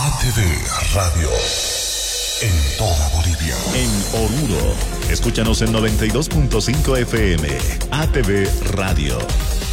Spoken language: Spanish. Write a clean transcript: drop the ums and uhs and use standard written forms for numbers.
ATV Radio. En toda Bolivia. En Oruro. Escúchanos en 92.5 FM. ATV Radio.